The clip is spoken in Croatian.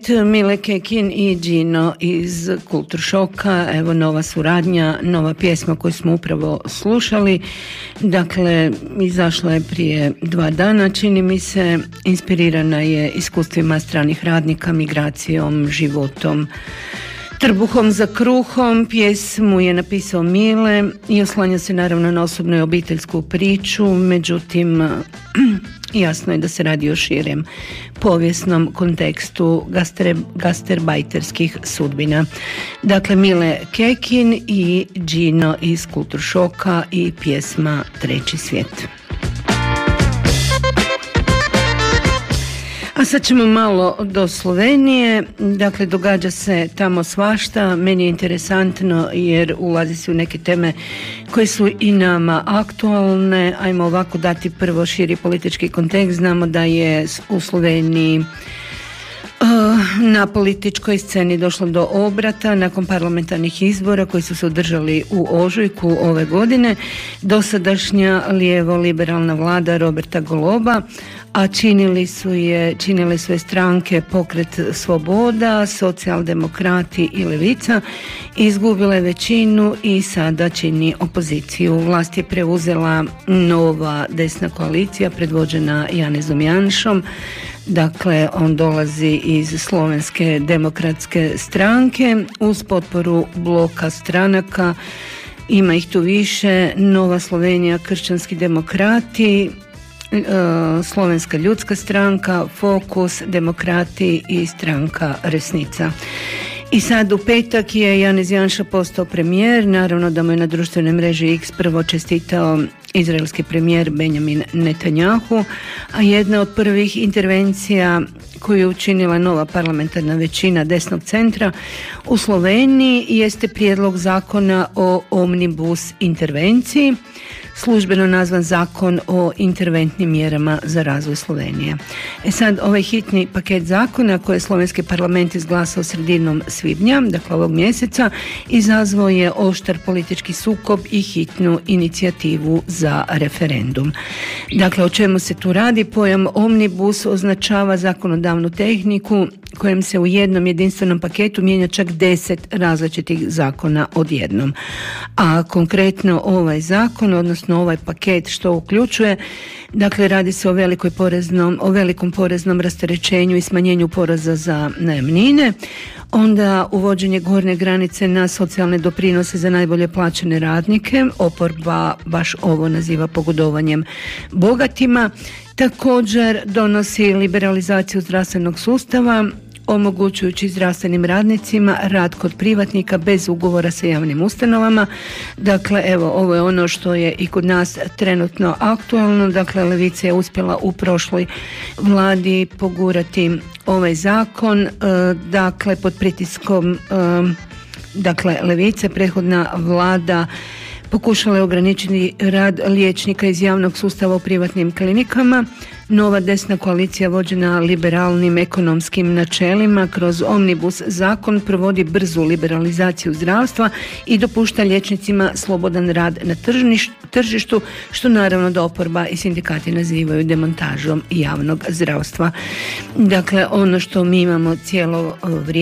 svijet, Mile Kekin i Gino iz Kultur Šoka. Evo nova suradnja, nova pjesma koju smo upravo slušali. Dakle, izašla je prije 2 dana, čini mi se. Inspirirana je iskustvima stranih radnika, migracijom, životom, trbuhom za kruhom. Pjesmu je napisao Mile i oslanja se naravno na osobnu i obiteljsku priču, međutim jasno je da se radi o širem povijesnom kontekstu gastarbajterskih sudbina. Dakle, Mile Kekin i Gino iz Kultur Šoka i pjesma Treći svijet. A sad ćemo malo do Slovenije. Dakle, događa se tamo svašta. Meni je interesantno jer ulazi se u neke teme koje su i nama aktualne. Ajmo ovako dati prvo širi politički kontekst. Znamo da je u Sloveniji na političkoj sceni došlo do obrata nakon parlamentarnih izbora koji su se održali u ožujku ove godine. Dosadašnja lijevo-liberalna vlada Roberta Goloba, a činile su je stranke Pokret Svoboda, Socijaldemokrati i Levica, izgubile većinu i sada čini opoziciju. Vlast je preuzela nova desna koalicija predvođena Janezom Janšom. Dakle, on dolazi iz Slovenske demokratske stranke uz potporu bloka stranaka. Ima ih tu više: Nova Slovenija, Kršćanski demokrati, Slovenska ljudska stranka, Fokus, Demokrati i stranka Resnica. I sad u petak je Janez Janša postao premijer. Naravno da mu je na društvenoj mreži X prvo čestitao izraelski premijer Benjamin Netanjahu, a jedna od prvih intervencija koju je učinila nova parlamentarna većina desnog centra u Sloveniji jeste prijedlog zakona o omnibus intervenciji, službeno nazvan Zakon o interventnim mjerama za razvoj Slovenije. Sad, ovaj hitni paket zakona koji je slovenski parlament izglasao sredinom svibnja, dakle ovog mjeseca, izazvao je oštar politički sukob i hitnu inicijativu za referendum. Dakle, o čemu se tu radi? Pojam omnibus označava zakonodavnu tehniku kojem se u jednom jedinstvenom paketu mijenja čak 10 različitih zakona odjednom. A konkretno ovaj zakon, odnosno ovaj paket što uključuje, dakle radi se o velikom poreznom rasterećenju i smanjenju poreza za najamnine, onda uvođenje gornje granice na socijalne doprinose za najbolje plaćene radnike, oporba baš ovo naziva pogodovanjem bogatima. Također donosi liberalizaciju zdravstvenog sustava, omogućujući zdravstvenim radnicima rad kod privatnika bez ugovora sa javnim ustanovama. Dakle, evo, ovo je ono što je i kod nas trenutno aktualno. Dakle, Levica je uspjela u prošloj vladi pogurati ovaj zakon. Dakle, pod pritiskom Levice prethodna vlada pokušala je ograničiti rad liječnika iz javnog sustava u privatnim klinikama. Nova desna koalicija vođena liberalnim ekonomskim načelima kroz omnibus zakon provodi brzu liberalizaciju zdravstva i dopušta liječnicima slobodan rad na tržištu, što naravno da oporba i sindikati nazivaju demontažom javnog zdravstva. Dakle, ono što mi imamo cijelo vrijeme